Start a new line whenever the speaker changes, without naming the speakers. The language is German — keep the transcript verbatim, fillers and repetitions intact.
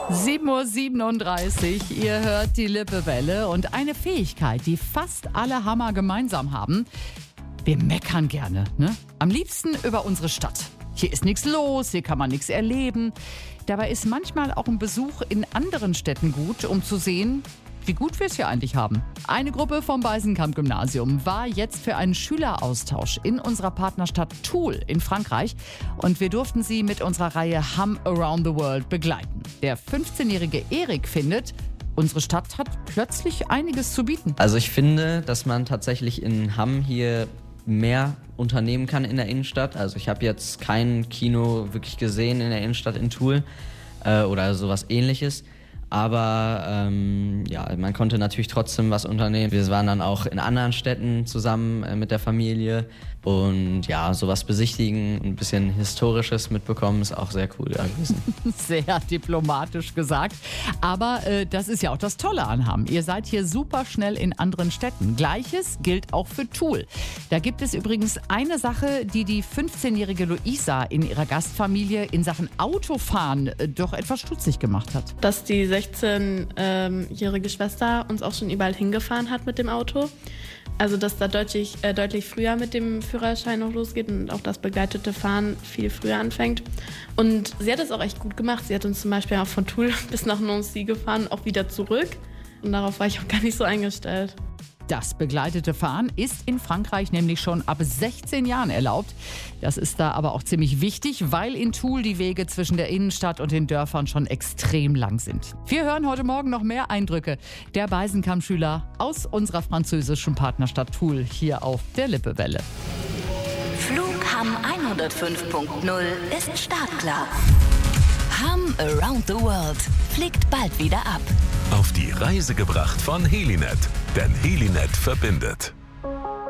sieben Uhr siebenunddreißig, ihr hört die Lippewelle und eine Fähigkeit, die fast alle Hammer gemeinsam haben. Wir meckern gerne, ne? Am liebsten über unsere Stadt. Hier ist nichts los, hier kann man nichts erleben. Dabei ist manchmal auch ein Besuch in anderen Städten gut, um zu sehen, wie gut wir es hier eigentlich haben. Eine Gruppe vom Beisenkamp-Gymnasium war jetzt für einen Schüleraustausch in unserer Partnerstadt Toul in Frankreich und wir durften sie mit unserer Reihe Hamm Around the World begleiten. Der fünfzehnjährige Erik findet, unsere Stadt hat plötzlich einiges zu bieten.
Also ich finde, dass man tatsächlich in Hamm hier mehr unternehmen kann in der Innenstadt. Also ich habe jetzt kein Kino wirklich gesehen in der Innenstadt in Toul äh, oder sowas Ähnliches. Aber ähm, ja, man konnte natürlich trotzdem was unternehmen. Wir waren dann auch in anderen Städten zusammen äh, mit der Familie und ja, sowas besichtigen, ein bisschen Historisches mitbekommen, ist auch sehr cool gewesen.
Sehr diplomatisch gesagt. Aber äh, das ist ja auch das Tolle an Hamm. Ihr seid hier super schnell in anderen Städten. Gleiches gilt auch für Toul. Da gibt es übrigens eine Sache, die die fünfzehnjährige Luisa in ihrer Gastfamilie in Sachen Autofahren äh, doch etwas stutzig gemacht hat.
Dass die sechzehnjährige Schwester uns auch schon überall hingefahren hat mit dem Auto. Also dass da deutlich, äh, deutlich früher mit dem Führerschein noch losgeht und auch das begleitete Fahren viel früher anfängt. Und sie hat es auch echt gut gemacht. Sie hat uns zum Beispiel auch von Toul bis nach Nancy gefahren, auch wieder zurück. Und darauf war ich auch gar nicht so eingestellt.
Das begleitete Fahren ist in Frankreich nämlich schon ab sechzehn Jahren erlaubt. Das ist da aber auch ziemlich wichtig, weil in Toul die Wege zwischen der Innenstadt und den Dörfern schon extrem lang sind. Wir hören heute Morgen noch mehr Eindrücke der Beisenkamp-Schüler aus unserer französischen Partnerstadt Toul hier auf der Lippewelle.
Flug Hamm hundertfünf Punkt null ist startklar. Hamm Around the World fliegt bald wieder ab.
Auf die Reise gebracht von Helinet, denn Helinet verbindet.